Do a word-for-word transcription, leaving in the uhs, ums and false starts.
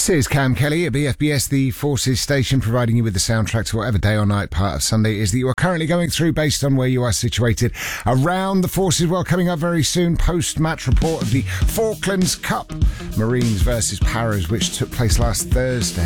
This is Cam Kelly at B F B S, the Forces station, providing you with the soundtrack to whatever day or night part of Sunday is that you are currently going through based on where you are situated around the Forces World. Coming up very soon, post-match report of the Falklands Cup, Marines versus Paras, which took place last Thursday.